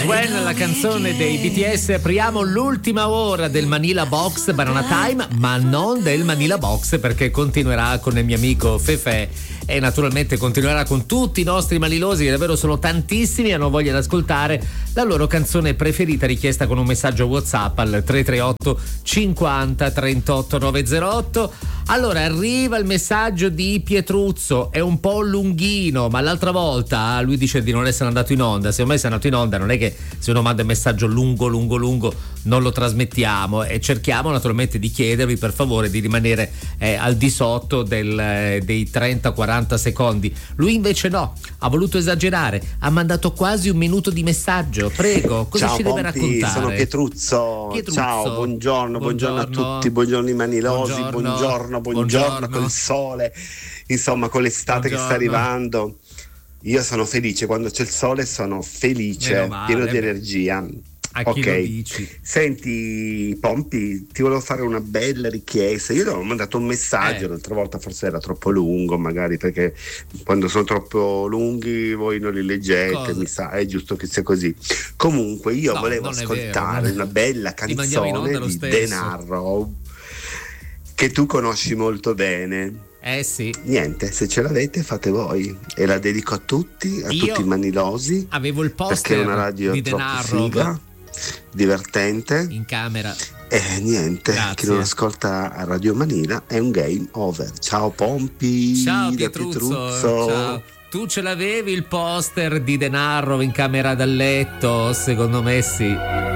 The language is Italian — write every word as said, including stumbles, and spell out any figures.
When, la canzone dei B T S. Apriamo l'ultima ora del Manila Box Banana Time, ma non del Manila Box, perché continuerà con il mio amico Fefe e naturalmente continuerà con tutti i nostri manilosi, che davvero sono tantissimi e hanno voglia di ascoltare la loro canzone preferita, richiesta con un messaggio WhatsApp al tre tre otto cinquanta trentotto novecentotto. Allora arriva il messaggio di Pietruzzo, è un po' lunghino, ma l'altra volta lui dice di non essere andato in onda. Se ormai sei andato in onda, non è che se uno manda un messaggio lungo lungo lungo non lo trasmettiamo, e cerchiamo naturalmente di chiedervi per favore di rimanere eh, al di sotto del, eh, dei trenta quaranta secondi. Lui invece no, ha voluto esagerare, ha mandato quasi un minuto di messaggio. Prego, cosa ciao, ci deve Pompi, raccontare? Sono Pietruzzo. Pietruccio. Ciao, buongiorno, buongiorno, buongiorno a tutti, buongiorno i manilosi, buongiorno, buongiorno, buongiorno, buongiorno col sole, insomma con l'estate buongiorno. Che sta arrivando. Io sono felice, quando c'è il sole sono felice, male, pieno di energia. A chi ok, lo dici? Senti Pompi, ti volevo fare una bella richiesta. Io ti avevo mandato un messaggio, eh. l'altra volta forse era troppo lungo, magari perché quando sono troppo lunghi voi non li leggete. Cosa? Mi sa, è giusto che sia così. Comunque io no, volevo ascoltare vero, una bella canzone di The Narrow che tu conosci molto bene. Eh sì. Niente, se ce l'avete fate voi, e la dedico a tutti, a Io tutti i manilosi. Avevo il poster perché è una radio di troppo figa, divertente in camera. E niente, Grazie. Chi non ascolta a Radio Manila è un game over. Ciao Pompi. Ciao Pietruzzo. Pietruzzo. Ciao. Tu ce l'avevi il poster di The Narrow in camera da letto? Secondo me sì.